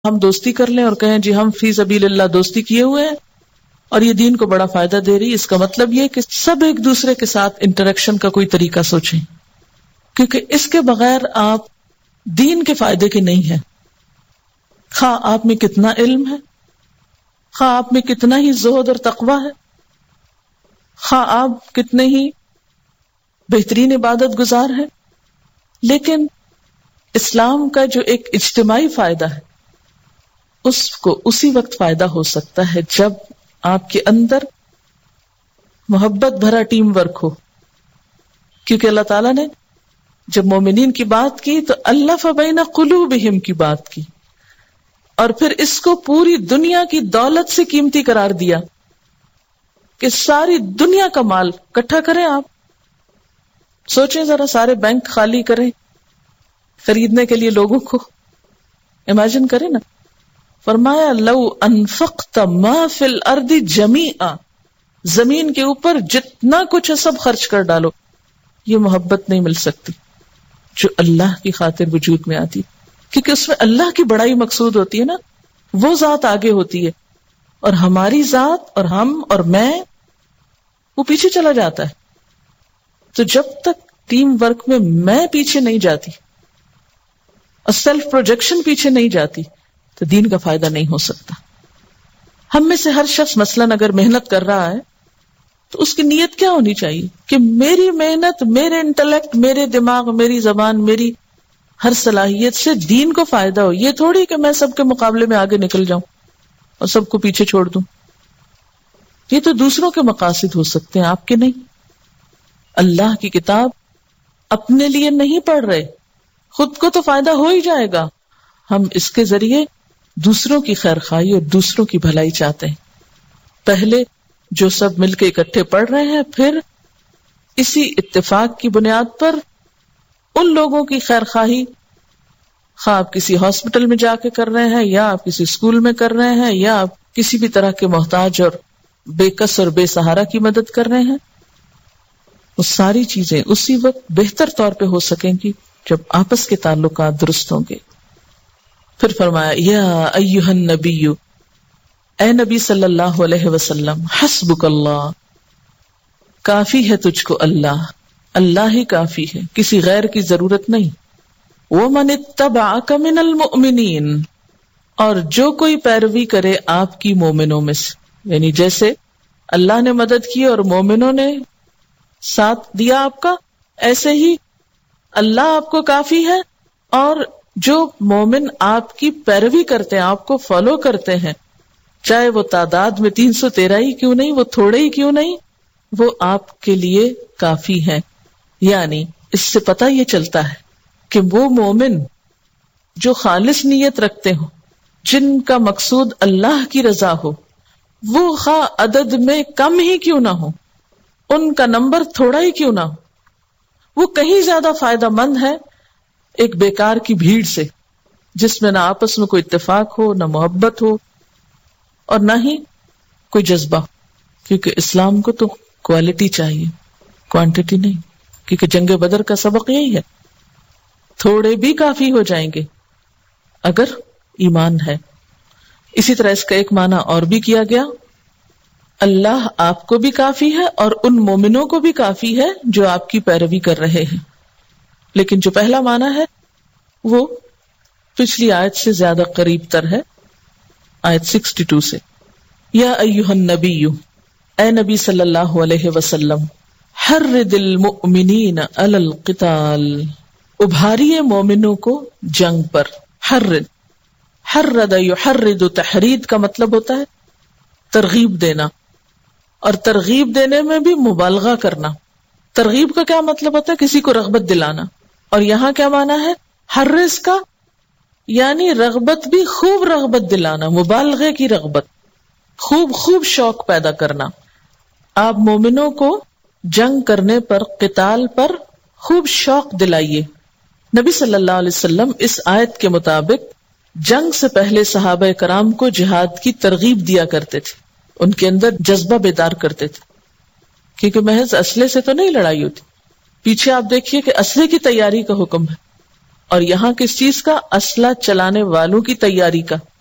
ہم دوستی کر لیں اور کہیں جی ہم فی سبیل اللہ دوستی کیے ہوئے ہیں اور یہ دین کو بڑا فائدہ دے رہی، اس کا مطلب یہ کہ سب ایک دوسرے کے ساتھ انٹریکشن کا کوئی طریقہ سوچیں، کیونکہ اس کے بغیر آپ دین کے فائدے کے نہیں ہیں. خواہ آپ میں کتنا علم ہے، خواہ آپ میں کتنا ہی زہد اور تقوی ہے، خواہ آپ کتنے ہی بہترین عبادت گزار ہیں، لیکن اسلام کا جو ایک اجتماعی فائدہ ہے اس کو اسی وقت فائدہ ہو سکتا ہے جب آپ کے اندر محبت بھرا ٹیم ورک ہو. کیونکہ اللہ تعالیٰ نے جب مومنین کی بات کی تو الف بین قلوبہم کی بات کی، اور پھر اس کو پوری دنیا کی دولت سے قیمتی قرار دیا کہ ساری دنیا کا مال اکٹھا کریں. آپ سوچیں ذرا، سارے بینک خالی کریں خریدنے کے لیے لوگوں کو، امیجن کریں نا. فرمایا لو انفقت ما فی الارض جمیعا، زمین کے اوپر جتنا کچھ ہے سب خرچ کر ڈالو، یہ محبت نہیں مل سکتی جو اللہ کی خاطر وجود میں آتی، کیونکہ اس میں اللہ کی بڑائی مقصود ہوتی ہے نا، وہ ذات آگے ہوتی ہے اور ہماری ذات اور ہم اور میں وہ پیچھے چلا جاتا ہے. تو جب تک ٹیم ورک میں پیچھے نہیں جاتی اور سیلف پروجیکشن پیچھے نہیں جاتی تو دین کا فائدہ نہیں ہو سکتا. ہم میں سے ہر شخص مثلاً اگر محنت کر رہا ہے تو اس کی نیت کیا ہونی چاہیے کہ میری محنت، میرے انٹلیکٹ، میرے دماغ، میری زبان، میری ہر صلاحیت سے دین کو فائدہ ہو. یہ تھوڑی کہ میں سب کے مقابلے میں آگے نکل جاؤں اور سب کو پیچھے چھوڑ دوں. یہ تو دوسروں کے مقاصد ہو سکتے ہیں، آپ کے نہیں. اللہ کی کتاب اپنے لیے نہیں پڑھ رہے، خود کو تو فائدہ ہو ہی جائے گا، ہم اس کے ذریعے دوسروں کی خیر خواہی اور دوسروں کی بھلائی چاہتے ہیں. پہلے جو سب مل کے اکٹھے پڑھ رہے ہیں، پھر اسی اتفاق کی بنیاد پر ان لوگوں کی خیر خواہی، خواہ آپ کسی ہاسپٹل میں جا کے کر رہے ہیں یا آپ کسی اسکول میں کر رہے ہیں یا آپ کسی بھی طرح کے محتاج اور بے کس اور بے سہارا کی مدد کر رہے ہیں، وہ ساری چیزیں اسی وقت بہتر طور پہ ہو سکیں گی جب آپس کے تعلقات درست ہوں گے. پھر فرمایا یا ایھا النبی، اے نبی صلی اللہ علیہ وسلم، حسبک اللہ، کافی ہے تجھ کو اللہ، اللہ ہی کافی ہے، کسی غیر کی ضرورت نہیں. ومن اتبعک من المؤمنین، اور جو کوئی پیروی کرے آپ کی مومنوں میں سے، یعنی جیسے اللہ نے مدد کی اور مومنوں نے ساتھ دیا آپ کا، ایسے ہی اللہ آپ کو کافی ہے، اور جو مومن آپ کی پیروی کرتے ہیں، آپ کو فالو کرتے ہیں، چاہے وہ تعداد میں 313 ہی کیوں نہیں، وہ تھوڑے ہی کیوں نہیں، وہ آپ کے لیے کافی ہیں. یعنی اس سے پتہ یہ چلتا ہے کہ وہ مومن جو خالص نیت رکھتے ہوں، جن کا مقصود اللہ کی رضا ہو، وہ خواہ عدد میں کم ہی کیوں نہ ہو، ان کا نمبر تھوڑا ہی کیوں نہ ہو، وہ کہیں زیادہ فائدہ مند ہے ایک بیکار کی بھیڑ سے جس میں نہ آپس میں کوئی اتفاق ہو، نہ محبت ہو اور نہ ہی کوئی جذبہ ہو. کیونکہ اسلام کو تو کوالٹی چاہیے، کوانٹٹی نہیں. کیونکہ جنگ بدر کا سبق یہی ہے، تھوڑے بھی کافی ہو جائیں گے اگر ایمان ہے. اسی طرح اس کا ایک معنی اور بھی کیا گیا، اللہ آپ کو بھی کافی ہے اور ان مومنوں کو بھی کافی ہے جو آپ کی پیروی کر رہے ہیں. لیکن جو پہلا معنی ہے وہ پچھلی آیت سے زیادہ قریب تر ہے، آیت 62 سے. یا ایھا النبی، اے نبی صلی اللہ علیہ وسلم، حرد المؤمنین علی القتال، ابھاریے مومنوں کو جنگ پر. حرد یحرد، تحرید کا مطلب ہوتا ہے ترغیب دینا، اور ترغیب دینے میں بھی مبالغہ کرنا. ترغیب کا کیا مطلب ہوتا ہے؟ کسی کو رغبت دلانا. اور یہاں کیا معنی ہے حرز کا؟ یعنی رغبت بھی خوب رغبت دلانا، مبالغے کی رغبت، خوب شوق پیدا کرنا. آپ مومنوں کو جنگ کرنے پر، قتال پر خوب شوق دلائیے. نبی صلی اللہ علیہ وسلم اس آیت کے مطابق جنگ سے پہلے صحابہ کرام کو جہاد کی ترغیب دیا کرتے تھے، ان کے اندر جذبہ بیدار کرتے تھے. کیونکہ محض اسلحے سے تو نہیں لڑائی ہوتی، پیچھے آپ دیکھیے کہ اسلحے کی تیاری کا حکم ہے اور یہاں کس چیز کا؟ اسلحہ چلانے والوں کی تیاری کا.